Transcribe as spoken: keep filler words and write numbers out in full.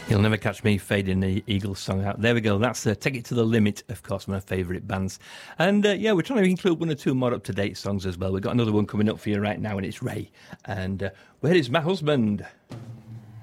You'll never catch me fading the Eagles song out. There we go. That's uh, Take It to the Limit, of course, one of my favourite bands. And uh, yeah, we're trying to include one or two more up-to-date songs as well. We've got another one coming up for you right now, and it's Ray. And uh, Where is My Husband?